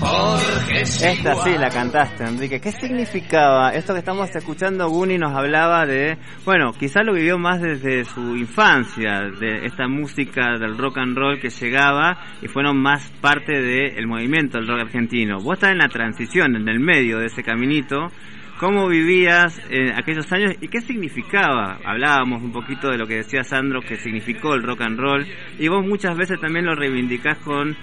Esta sí la cantaste, Enrique. ¿Qué significaba esto que estamos escuchando? Guni nos hablaba de, bueno, quizás lo vivió más desde su infancia, de esta música del rock and roll que llegaba y fueron más parte del movimiento del rock argentino. Vos estás en la transición, en el medio de ese caminito. ¿Cómo vivías aquellos años y qué significaba? Hablábamos un poquito de lo que decía Sandro, que significó el rock and roll, y vos muchas veces también lo reivindicás con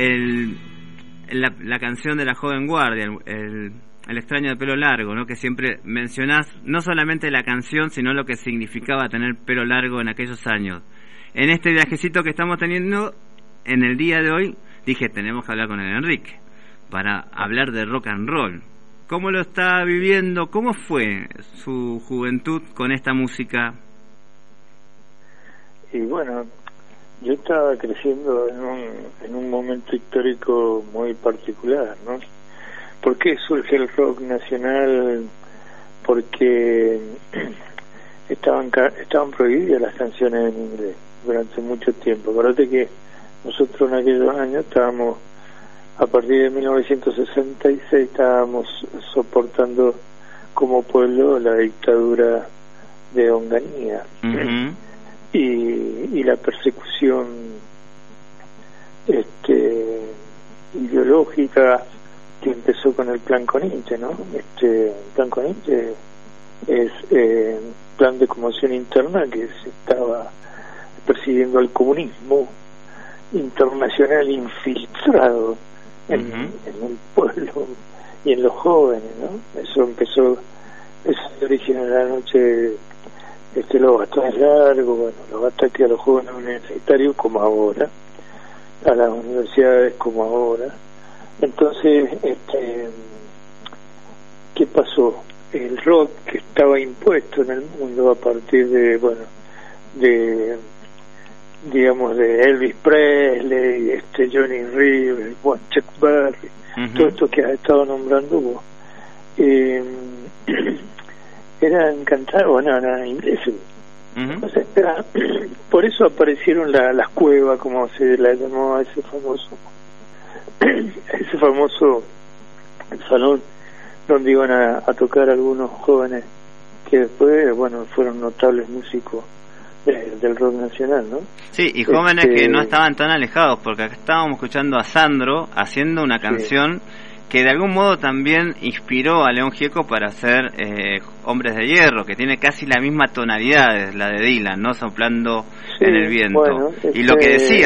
la canción de la joven guardia, el extraño de pelo largo, ¿no? Que siempre mencionás no solamente la canción, sino lo que significaba tener pelo largo en aquellos años. En este viajecito que estamos teniendo, en el día de hoy, dije, tenemos que hablar con el Enrique, para hablar de rock and roll. ¿Cómo lo está viviendo? ¿Cómo fue su juventud con esta música? Y bueno, yo estaba creciendo en un momento histórico muy particular, ¿no? ¿Por qué surge el rock nacional? Porque estaban prohibidas las canciones en inglés durante mucho tiempo. Acuérdate que nosotros en aquellos años estábamos, a partir de 1966, estábamos soportando como pueblo la dictadura de Onganía. Uh-huh. Y la persecución ideológica que empezó con el Plan Coninte, ¿no? El Plan Coninte es plan de conmoción interna que se estaba persiguiendo al comunismo internacional infiltrado en el pueblo y en los jóvenes, ¿no? Eso se origina en la noche, los bastones largos, bueno, los ataques a los jóvenes universitarios como ahora, a las universidades como ahora. Entonces, ¿qué pasó? El rock que estaba impuesto en el mundo a partir de Elvis Presley, Johnny Rivers, Chuck Berry, todo esto que has estado nombrando vos, eran cantados, bueno, eran ingleses. Entonces, por eso aparecieron las cuevas, como se la llamó a ese famoso salón donde iban a tocar algunos jóvenes que después, bueno, fueron notables músicos del rock nacional, ¿no? Sí, y jóvenes que no estaban tan alejados, porque acá estábamos escuchando a Sandro haciendo una canción que de algún modo también inspiró a León Gieco para hacer Hombres de Hierro, que tiene casi la misma tonalidad de la de Dylan, ¿no? Soplando en el viento. Bueno, y lo que decía